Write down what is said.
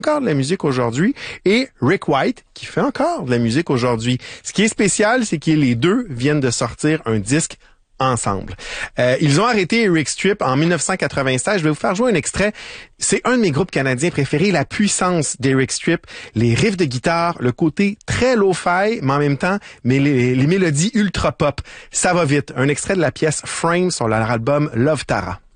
encore de la musique aujourd'hui, et Rick White, qui fait encore de la musique aujourd'hui. Ce qui est spécial, c'est que les deux viennent de sortir un disque ensemble. Ils ont arrêté Eric Stripp en 1996. Je vais vous faire jouer un extrait. C'est un de mes groupes canadiens préférés, la puissance d'Eric Stripp, les riffs de guitare, le côté très lo-fi, mais en même temps, mais les mélodies ultra pop. Ça va vite. Un extrait de la pièce Frame sur leur album Love Tara.